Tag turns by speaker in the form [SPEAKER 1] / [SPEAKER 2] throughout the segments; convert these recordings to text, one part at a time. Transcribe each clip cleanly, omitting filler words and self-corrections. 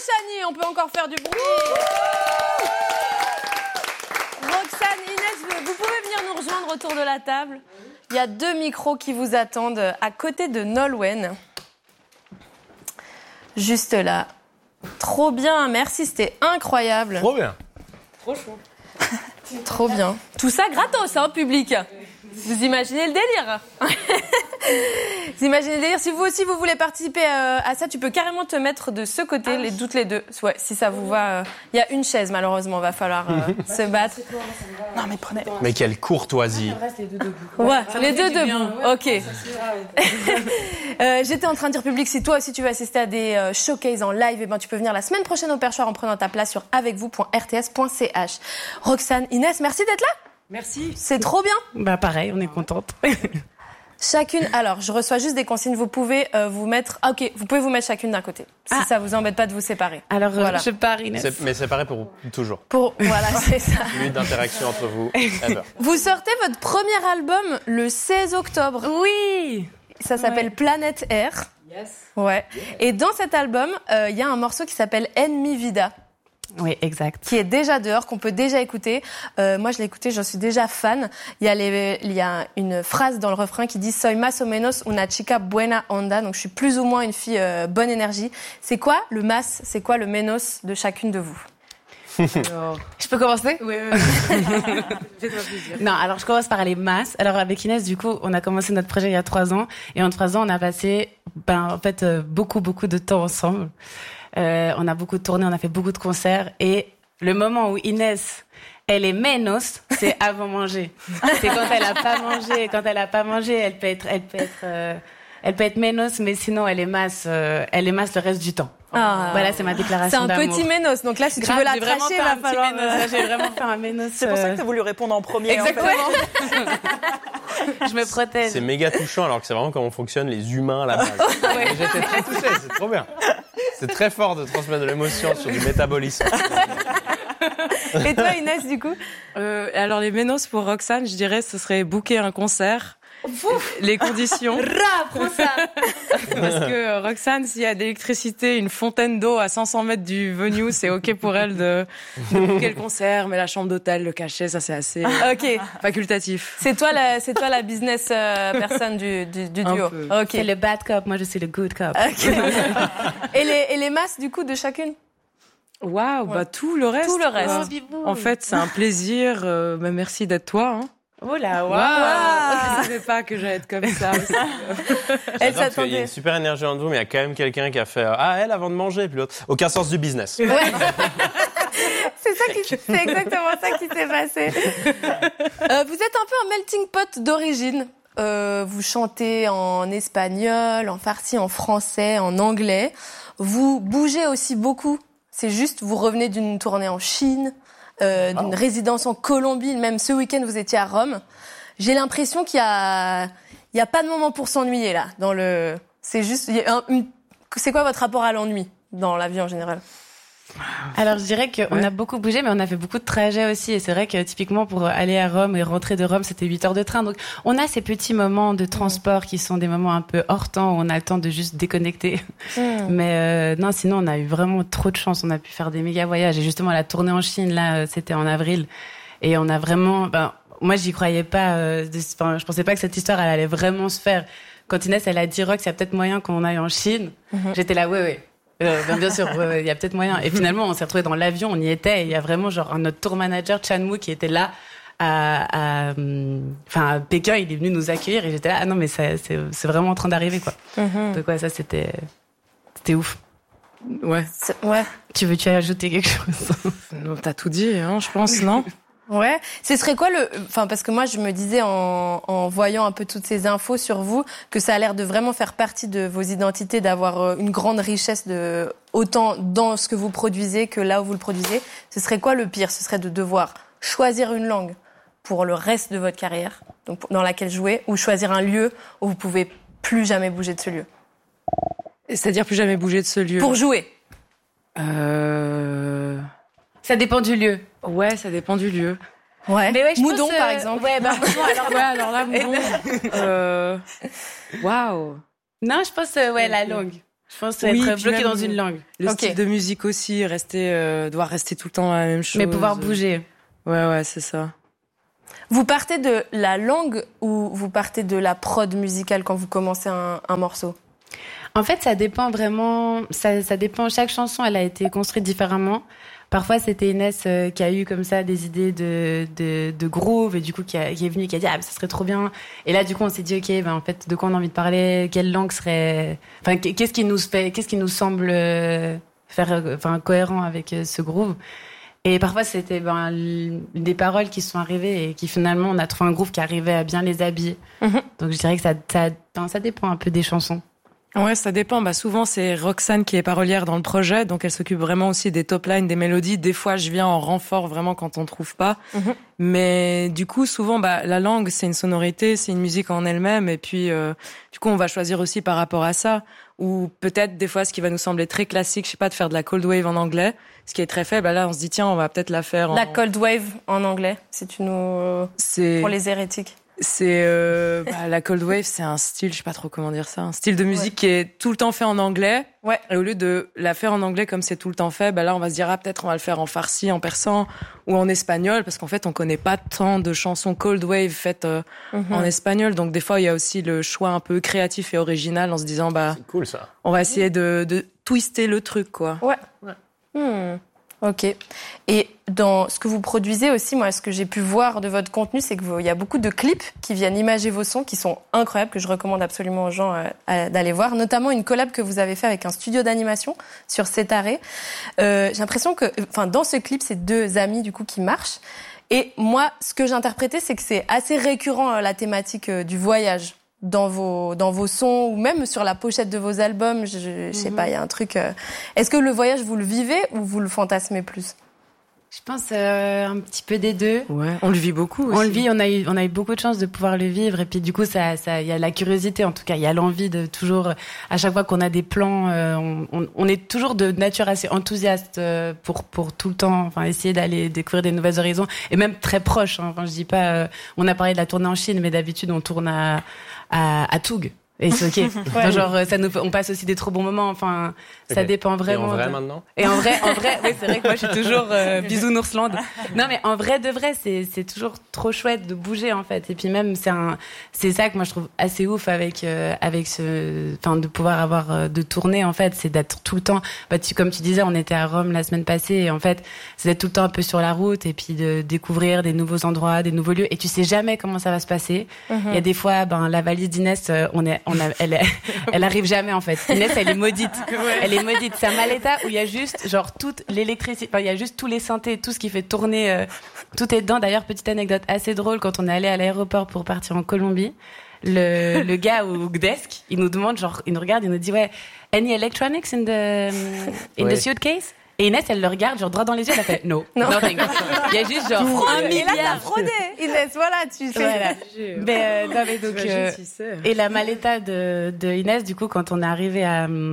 [SPEAKER 1] Chani, on peut encore faire du bruit. Roxane, Inès, vous pouvez venir nous rejoindre autour de la table. Il y a 2 micros qui vous attendent à côté de Nolwenn. Juste là. Trop bien, merci, c'était incroyable.
[SPEAKER 2] Trop bien.
[SPEAKER 3] Trop chaud.
[SPEAKER 1] Trop bien. Tout ça gratos, hein, public. Vous imaginez le délire. Vous imaginez le délire. Si vous aussi vous voulez participer à ça, tu peux carrément te mettre de ce côté, toutes les deux. Ouais, si ça vous va. Il y a une chaise, malheureusement, va falloir se battre.
[SPEAKER 3] Non, mais prenez.
[SPEAKER 2] Mais quelle courtoisie.
[SPEAKER 3] Les deux debout.
[SPEAKER 1] Ouais, les deux debout. Ok. J'étais en train de dire, public, si toi aussi tu veux assister à des showcases en live, eh ben, tu peux venir la semaine prochaine au Perchoir en prenant ta place sur avecvous.rts.ch. Roxane, Inès, merci d'être là.
[SPEAKER 3] Merci.
[SPEAKER 1] C'est trop bien.
[SPEAKER 4] Bah pareil, on est contente.
[SPEAKER 1] Chacune, alors je reçois juste des consignes, vous pouvez vous mettre, vous pouvez vous mettre chacune d'un côté, si ça vous embête pas de vous séparer.
[SPEAKER 4] Alors
[SPEAKER 1] voilà.
[SPEAKER 4] je pars, Inès.
[SPEAKER 2] Mais séparé pour toujours.
[SPEAKER 1] Voilà, c'est ça.
[SPEAKER 2] Minute d'interaction entre vous. Ever.
[SPEAKER 1] Vous sortez votre premier album le 16 octobre.
[SPEAKER 4] Oui.
[SPEAKER 1] Ça s'appelle Planète Air.
[SPEAKER 3] Yes.
[SPEAKER 1] Ouais. Et dans cet album, il y a un morceau qui s'appelle En Mi Vida.
[SPEAKER 4] Oui, exact.
[SPEAKER 1] Qui est déjà dehors, qu'on peut déjà écouter. Moi, je l'ai écouté, j'en suis déjà fan. Il y a une phrase dans le refrain qui dit « Soy más o menos una chica buena onda ». Donc, je suis plus ou moins une fille bonne énergie. C'est quoi le mas, c'est quoi le menos de chacune de vous?
[SPEAKER 4] Je peux commencer?
[SPEAKER 3] Oui. Fais-toi plaisir.
[SPEAKER 4] Non, alors je commence par les masses. Alors avec Inès, du coup, on a commencé notre projet il y a 3 ans. Et en 3 ans, on a passé beaucoup de temps ensemble. On a beaucoup tourné, on a fait beaucoup de concerts. Et le moment où Inès, elle est menos, c'est avant manger. C'est quand elle a pas mangé. Quand elle a pas mangé, elle peut être menos, mais sinon elle est masse le reste du temps. Voilà, c'est ma déclaration d'amour.
[SPEAKER 1] C'est un petit ménos. Donc là, si tu veux la tracher, va falloir...
[SPEAKER 4] J'ai vraiment fait un ménos.
[SPEAKER 3] C'est pour ça que t'as voulu répondre en premier.
[SPEAKER 4] Exactement.
[SPEAKER 3] En fait.
[SPEAKER 4] Je me protège.
[SPEAKER 2] C'est méga touchant alors que c'est vraiment comment fonctionnent les humains à la base. J'étais très touché, c'est trop bien. C'est très fort de transmettre de l'émotion sur du métabolisme.
[SPEAKER 1] Et toi, Inès, du coup?
[SPEAKER 5] Alors les ménos pour Roxane, je dirais ce serait booker un concert. Les conditions. Parce que Roxane, s'il y a de l'électricité, une fontaine d'eau à 500 mètres du venue, c'est ok pour elle de booker le concert, mais la chambre d'hôtel, le cachet, ça c'est assez facultatif.
[SPEAKER 1] C'est toi la business personne du duo.
[SPEAKER 4] Okay. C'est le bad cop, moi je suis le good cop.
[SPEAKER 1] Okay. Et les masses du coup de chacune?
[SPEAKER 5] Waouh, bah tout le reste.
[SPEAKER 1] Tout le reste.
[SPEAKER 5] En fait, c'est un plaisir. Merci d'être toi. Hein.
[SPEAKER 4] Oh là,
[SPEAKER 5] waouh! Je savais pas que j'allais être comme ça.
[SPEAKER 1] Elle
[SPEAKER 2] s'attendait. Il y a une super énergie en vous, mais il y a quand même quelqu'un qui a fait elle avant de manger, puis l'autre. Aucun sens du business.
[SPEAKER 1] Ouais. C'est exactement ça qui s'est passé. Vous êtes un peu un melting pot d'origine. Vous chantez en espagnol, en farsi, en français, en anglais. Vous bougez aussi beaucoup. C'est juste, vous revenez d'une tournée en Chine. D'une résidence en Colombie, même ce week-end vous étiez à Rome. J'ai l'impression qu'il y a pas de moment pour s'ennuyer là. C'est juste, c'est quoi votre rapport à l'ennui dans la vie en général?
[SPEAKER 4] Alors je dirais qu'on a beaucoup bougé, mais on a fait beaucoup de trajets aussi. Et c'est vrai que typiquement pour aller à Rome et rentrer de Rome, c'était 8 heures de train. Donc on a ces petits moments de transport qui sont des moments un peu hors temps où on a le temps de juste déconnecter. Mais non, sinon on a eu vraiment trop de chance. On a pu faire des méga voyages. Et justement la tournée en Chine, là, c'était en avril. Et on a vraiment... moi j'y croyais pas. Je pensais pas que cette histoire elle allait vraiment se faire. Quand Inès elle a dit Rox, il y a peut-être moyen qu'on aille en Chine. J'étais là, ouais. Bien sûr, il y a peut-être moyen. Et finalement, on s'est retrouvés dans l'avion, on y était, et il y a vraiment genre notre tour manager Chanmu qui était là à Pékin, il est venu nous accueillir et j'étais là, non mais c'est vraiment en train d'arriver quoi. Donc ouais, ça c'était ouf.
[SPEAKER 5] Ouais.
[SPEAKER 4] Tu veux ajouter quelque chose?
[SPEAKER 5] Non, t'as tout dit, hein, je pense, non?
[SPEAKER 1] Ouais. Ce serait quoi parce que moi, je me disais en voyant un peu toutes ces infos sur vous, que ça a l'air de vraiment faire partie de vos identités, d'avoir une grande richesse autant dans ce que vous produisez que là où vous le produisez. Ce serait quoi le pire? Ce serait de devoir choisir une langue pour le reste de votre carrière, donc dans laquelle jouer, ou choisir un lieu où vous pouvez plus jamais bouger de ce lieu.
[SPEAKER 5] C'est-à-dire plus jamais bouger de ce lieu.
[SPEAKER 1] Pour jouer.
[SPEAKER 4] Ça dépend du lieu.
[SPEAKER 5] Ouais, ça dépend du lieu.
[SPEAKER 1] Ouais.
[SPEAKER 4] Mais ouais,
[SPEAKER 1] Moudon, par exemple.
[SPEAKER 4] Ouais, Moudon,
[SPEAKER 5] alors là, Moudon. Waouh.
[SPEAKER 4] Non, je pense, la langue. Je pense que
[SPEAKER 5] Oui,
[SPEAKER 4] être
[SPEAKER 5] puis
[SPEAKER 4] bloqué
[SPEAKER 5] même
[SPEAKER 4] dans une langue.
[SPEAKER 5] Le
[SPEAKER 1] Ok.
[SPEAKER 5] style de musique aussi, devoir rester tout le temps la même chose.
[SPEAKER 4] Mais pouvoir bouger.
[SPEAKER 5] Ouais, c'est ça.
[SPEAKER 1] Vous partez de la langue ou vous partez de la prod musicale quand vous commencez un morceau?
[SPEAKER 4] En fait, ça dépend vraiment. Ça dépend. Chaque chanson, elle a été construite différemment. Parfois, c'était Inès qui a eu comme ça des idées de groove et du coup qui est venue, qui a dit ah ça serait trop bien. Et là, du coup, on s'est dit ok, ben en fait, de quoi on a envie de parler, quelle langue serait, enfin qu'est-ce qui nous semble cohérent avec ce groove. Et parfois, c'était des paroles qui sont arrivées et qui finalement, on a trouvé un groove qui arrivait à bien les habiller. Donc je dirais que ça dépend un peu des chansons.
[SPEAKER 5] Ouais, ça dépend. Souvent, c'est Roxane qui est parolière dans le projet, donc elle s'occupe vraiment aussi des top lines, des mélodies. Des fois, je viens en renfort vraiment quand on trouve pas. Mais du coup, souvent, la langue, c'est une sonorité, c'est une musique en elle-même. Et puis, du coup, on va choisir aussi par rapport à ça. Ou peut-être, des fois, ce qui va nous sembler très classique, je sais pas, de faire de la cold wave en anglais. Ce qui est très fait, là, on se dit, tiens, on va peut-être la faire
[SPEAKER 1] La cold wave en anglais, si tu nous...
[SPEAKER 5] C'est...
[SPEAKER 1] Pour les hérétiques.
[SPEAKER 5] C'est la cold wave, c'est un style, je sais pas trop comment dire ça, un style de musique qui est tout le temps fait en anglais.
[SPEAKER 1] Ouais.
[SPEAKER 5] Et au lieu de la faire en anglais comme c'est tout le temps fait, là on va se dire peut-être on va le faire en farsi, en persan ou en espagnol parce qu'en fait on connaît pas tant de chansons cold wave faites en espagnol. Donc des fois il y a aussi le choix un peu créatif et original en se disant
[SPEAKER 2] C'est cool ça.
[SPEAKER 5] on va essayer de twister le truc quoi.
[SPEAKER 1] Ouais. Ok. Et dans ce que vous produisez aussi, moi, ce que j'ai pu voir de votre contenu, c'est qu'il y a beaucoup de clips qui viennent imager vos sons, qui sont incroyables, que je recommande absolument aux gens d'aller voir. Notamment une collab que vous avez fait avec un studio d'animation sur Cetare. J'ai l'impression que, dans ce clip, c'est deux amis du coup qui marchent. Et moi, ce que j'interprétais, c'est que c'est assez récurrent la thématique du voyage. Dans vos sons ou même sur la pochette de vos albums, je sais pas, il y a un truc. Est-ce que le voyage vous le vivez ou vous le fantasmez plus?
[SPEAKER 4] Je pense un petit peu des deux.
[SPEAKER 5] Ouais, on le vit beaucoup aussi.
[SPEAKER 4] On le vit, on a eu beaucoup de chance de pouvoir le vivre et puis du coup ça il y a la curiosité, en tout cas il y a l'envie de toujours, à chaque fois qu'on a des plans, on est toujours de nature assez enthousiaste pour tout le temps, essayer d'aller découvrir des nouveaux horizons et même très proche. Je dis pas, on a parlé de la tournée en Chine, mais d'habitude on tourne à Toug. Et c'est ok. On passe aussi des trop bons moments. Ça dépend vraiment.
[SPEAKER 2] Et en vrai maintenant?
[SPEAKER 4] Et en vrai, oui, c'est vrai que moi, je suis toujours bisounoursland. Non, mais en vrai, de vrai, c'est toujours trop chouette de bouger, en fait. Et puis même, c'est ça que moi, je trouve assez ouf avec de pouvoir avoir, de tourner, en fait, c'est d'être tout le temps, comme tu disais, on était à Rome la semaine passée, et en fait, c'est d'être tout le temps un peu sur la route, et puis de découvrir des nouveaux endroits, des nouveaux lieux, et tu sais jamais comment ça va se passer. Il y a des fois, la valise d'Inès, elle arrive jamais, en fait. Inès, elle est maudite. Elle est maudite. C'est un maleta où il y a juste, toute l'électricité, il y a juste tous les synthés, tout ce qui fait tourner, tout est dedans. D'ailleurs, petite anecdote assez drôle, quand on est allé à l'aéroport pour partir en Colombie, le gars au desk, il nous demande, il nous regarde, il nous dit, ouais, any electronics in the suitcase? Et Inès, elle le regarde, droit dans les yeux, elle a fait no, nothing. Il y a juste un milliard.
[SPEAKER 1] Et là, t'as fraudé, Inès, voilà, tu fais.
[SPEAKER 4] Voilà. Mais donc, et la maleta de Inès, du coup, quand on est arrivé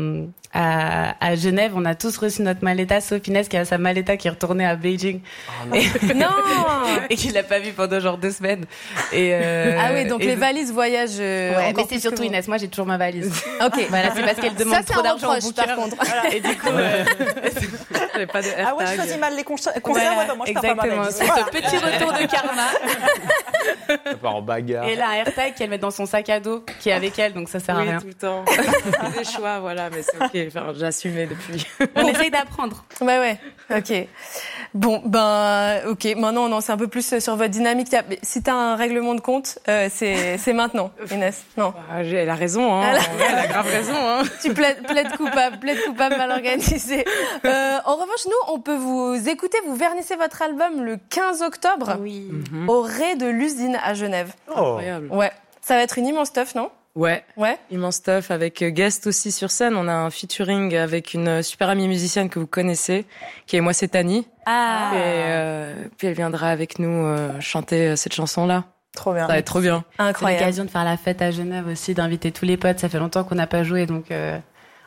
[SPEAKER 4] à Genève, on a tous reçu notre maleta, sauf Inès qui a sa maleta qui est retournée à Beijing.
[SPEAKER 2] Oh non.
[SPEAKER 4] Et qui l'a pas vue pendant 2 semaines.
[SPEAKER 1] Ah oui, donc les valises voyagent.
[SPEAKER 4] Ouais, mais c'est surtout Inès. Moi, j'ai toujours ma valise.
[SPEAKER 1] Ok.
[SPEAKER 4] Voilà, c'est parce qu'elle demande trop d'argent au booker.
[SPEAKER 1] Par contre.
[SPEAKER 4] Voilà. Et du coup, j'avais pas de AirTag.
[SPEAKER 3] Ah ouais, je choisis mal les concerts.
[SPEAKER 4] Voilà,
[SPEAKER 3] Moi, je perds pas ma
[SPEAKER 4] exactement.
[SPEAKER 3] valise.
[SPEAKER 4] C'est ce petit retour de karma.
[SPEAKER 2] Ça part en bagarre.
[SPEAKER 4] Et là, un AirTag qu'elle met dans son sac à dos, qui est avec elle, donc ça sert à rien.
[SPEAKER 5] Tout le temps. Des choix, voilà, mais c'est ok. J'ai assumé depuis.
[SPEAKER 4] On essaye d'apprendre.
[SPEAKER 1] Ouais. Ok. Bon, ok. Maintenant, on en sait un peu plus sur votre dynamique. Si t'as un règlement de compte, c'est maintenant, Inès. Non.
[SPEAKER 5] Elle a raison, hein. Elle a grave raison, hein.
[SPEAKER 1] Tu plaides coupable mal organisé. En revanche, nous, on peut vous écouter. Vous vernissez votre album le 15 octobre.
[SPEAKER 4] Oui.
[SPEAKER 1] Au Ré de l'Usine à Genève.
[SPEAKER 5] Incroyable.
[SPEAKER 1] Ouais. Ça va être une immense stuff, non?
[SPEAKER 5] Ouais.
[SPEAKER 1] Ouais.
[SPEAKER 5] Immense stuff avec guest aussi sur scène. On a un featuring avec une super amie musicienne que vous connaissez, qui est Moi c'est Tani.
[SPEAKER 1] Ah.
[SPEAKER 5] Et puis elle viendra avec nous chanter cette chanson-là.
[SPEAKER 3] Trop bien.
[SPEAKER 5] Ça va être trop bien.
[SPEAKER 4] C'est
[SPEAKER 1] Incroyable.
[SPEAKER 4] l'occasion de faire la fête à Genève aussi, d'inviter tous les potes. Ça fait longtemps qu'on n'a pas joué, donc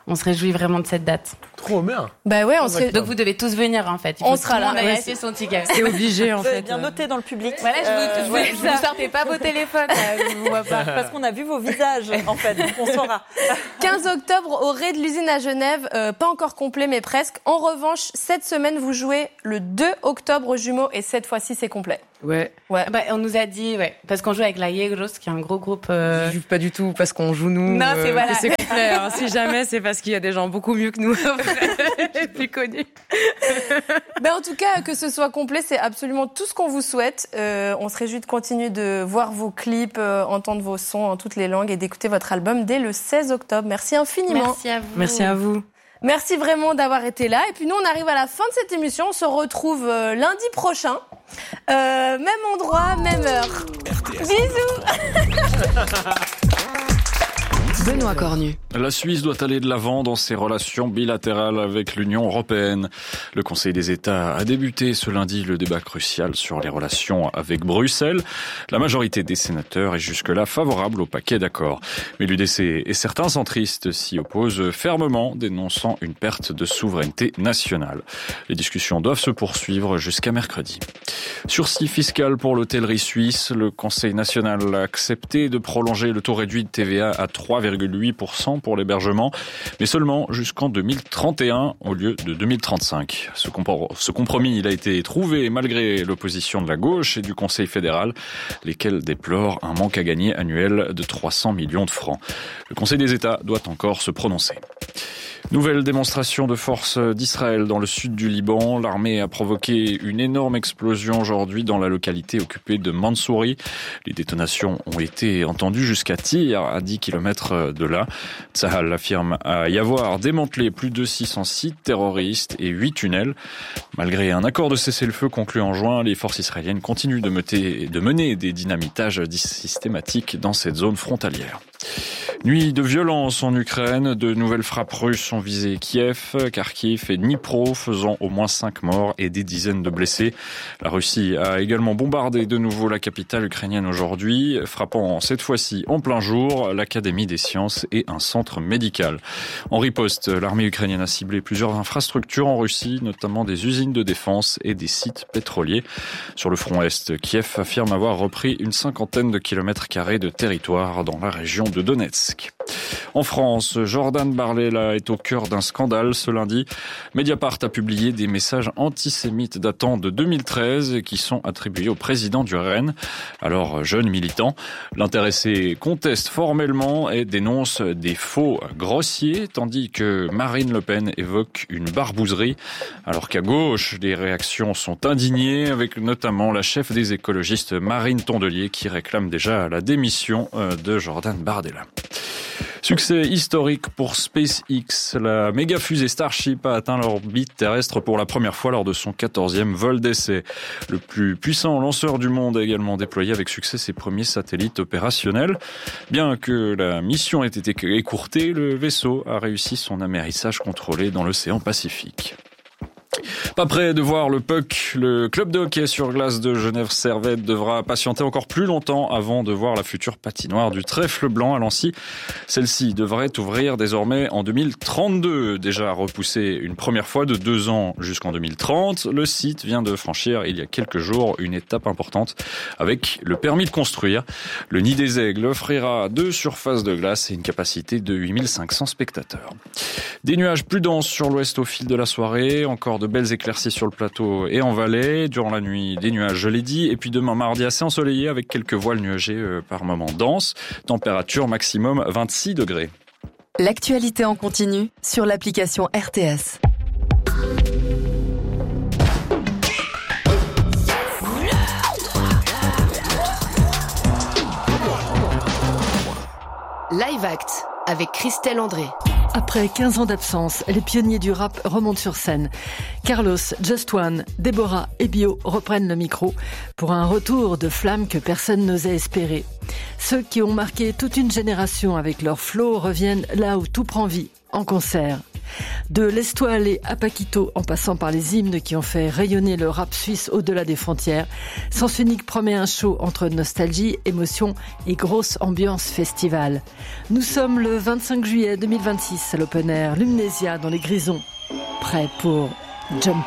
[SPEAKER 4] on se réjouit vraiment de cette date.
[SPEAKER 2] Trop bien.
[SPEAKER 1] Bah ouais, on serait...
[SPEAKER 4] Donc vous devez tous venir en fait.
[SPEAKER 1] On sera là.
[SPEAKER 4] On a acheté son ticket.
[SPEAKER 5] C'est obligé en
[SPEAKER 3] Vous avez
[SPEAKER 5] fait.
[SPEAKER 3] bien noté dans le public.
[SPEAKER 4] Voilà, je vous sortez pas vos téléphones, je vous vois pas.
[SPEAKER 3] Parce qu'on a vu vos visages, en fait, donc on saura.
[SPEAKER 1] 15 octobre au Ré de l'Usine à Genève, pas encore complet mais presque. En revanche, cette semaine, vous jouez le 2 octobre aux Jumeaux et cette fois-ci, c'est complet.
[SPEAKER 5] Ouais.
[SPEAKER 1] Ouais.
[SPEAKER 4] Bah, on nous a dit, parce qu'on joue avec la Yegros, qui est un gros groupe.
[SPEAKER 5] Je joue pas du tout parce qu'on joue nous.
[SPEAKER 4] Non, c'est voilà.
[SPEAKER 5] Que c'est complet. Hein. Si jamais, c'est parce qu'il y a des gens beaucoup mieux que nous, plus connus.
[SPEAKER 1] Ben en tout cas, que ce soit complet, c'est absolument tout ce qu'on vous souhaite. On se réjouit de continuer de voir vos clips, entendre vos sons en toutes les langues et d'écouter votre album dès le 16 octobre. Merci infiniment.
[SPEAKER 4] Merci à vous.
[SPEAKER 5] Merci à vous.
[SPEAKER 1] Merci vraiment d'avoir été là. Et puis nous, on arrive à la fin de cette émission. On se retrouve lundi prochain. Même endroit, même heure. Bisous.
[SPEAKER 6] Benoît Cornu.
[SPEAKER 7] La Suisse doit aller de l'avant dans ses relations bilatérales avec l'Union européenne. Le Conseil des États a débuté ce lundi le débat crucial sur les relations avec Bruxelles. La majorité des sénateurs est jusque-là favorable au paquet d'accords. Mais l'UDC et certains centristes s'y opposent fermement, dénonçant une perte de souveraineté nationale. Les discussions doivent se poursuivre jusqu'à mercredi. Sursis fiscal pour l'hôtellerie suisse. Le Conseil national a accepté de prolonger le taux réduit de TVA à 3,8% pour l'hébergement, mais seulement jusqu'en 2031 au lieu de 2035. Ce compromis, il a été trouvé malgré l'opposition de la gauche et du Conseil fédéral, lesquels déplorent un manque à gagner annuel de 300 millions de francs. Le Conseil des États doit encore se prononcer. Nouvelle démonstration de force d'Israël dans le sud du Liban. L'armée a provoqué une énorme explosion aujourd'hui dans la localité occupée de Mansouri. Les détonations ont été entendues jusqu'à Tyr, à 10 km de là. Tsahal affirme y avoir démantelé plus de 600 sites terroristes et 8 tunnels. Malgré un accord de cessez-le-feu conclu en juin, les forces israéliennes continuent de mener des dynamitages systématiques dans cette zone frontalière. Nuit de violence en Ukraine, de nouvelles frappes russes ont visé Kiev, Kharkiv et Dnipro, faisant au moins 5 morts et des dizaines de blessés. La Russie a également bombardé de nouveau la capitale ukrainienne aujourd'hui, frappant cette fois-ci en plein jour l'Académie des sciences et un centre médical. En riposte, l'armée ukrainienne a ciblé plusieurs infrastructures en Russie, notamment des usines de défense et des sites pétroliers. Sur le front Est, Kiev affirme avoir repris une 50aine de kilomètres carrés de territoire dans la région de Donetsk. En France, Jordan Bardella est au cœur d'un scandale ce lundi. Mediapart a publié des messages antisémites datant de 2013 qui sont attribués au président du RN, alors jeune militant. L'intéressé conteste formellement et dénonce des faux grossiers, tandis que Marine Le Pen évoque une barbouzerie, alors qu'à gauche, les réactions sont indignées, avec notamment la chef des écologistes Marine Tondelier qui réclame déjà la démission de Jordan Bardella. Succès historique pour SpaceX. La méga fusée Starship a atteint l'orbite terrestre pour la première fois lors de son 14e vol d'essai. Le plus puissant lanceur du monde a également déployé avec succès ses premiers satellites opérationnels. Bien que la mission ait été écourtée, le vaisseau a réussi son amérissage contrôlé dans l'océan Pacifique. Pas prêt de voir le puck, le club de hockey sur glace de Genève-Servette devra patienter encore plus longtemps avant de voir la future patinoire du Trèfle Blanc à Lancy. Celle-ci devrait ouvrir désormais en 2032. Déjà repoussée une première fois de 2 ans jusqu'en 2030, le site vient de franchir il y a quelques jours une étape importante avec le permis de construire. Le Nid des Aigles offrira 2 surfaces de glace et une capacité de 8500 spectateurs. Des nuages plus denses sur l'ouest au fil de la soirée, encore de belles éclaircies sur le plateau et en vallée. Durant la nuit, des nuages, je l'ai dit. Et puis demain, mardi, assez ensoleillé avec quelques voiles nuagées par moments denses. Température maximum 26 degrés.
[SPEAKER 6] L'actualité en continu sur l'application RTS. Live Act avec Christelle André.
[SPEAKER 8] Après 15 ans d'absence, les pionniers du rap remontent sur scène. Carlos, Just One, Déborah et Bio reprennent le micro pour un retour de flamme que personne n'osait espérer. Ceux qui ont marqué toute une génération avec leur flow reviennent là où tout prend vie, en concert. De l'Estoile à Paquito, en passant par les hymnes qui ont fait rayonner le rap suisse au-delà des frontières, Sens Unique promet un show entre nostalgie, émotion et grosse ambiance festival. Nous sommes le 25 juillet 2026 à l'Open Air Lumnesia dans les Grisons. Prêt pour jumper ?